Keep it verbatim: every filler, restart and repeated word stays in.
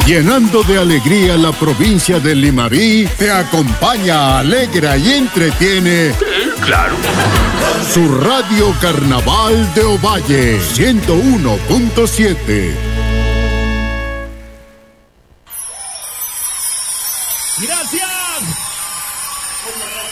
Llenando de alegría la provincia de Limarí, te acompaña, alegra y entretiene. Eh, claro. Su Radio Carnaval de Ovalle, ciento uno punto siete. ¡Gracias!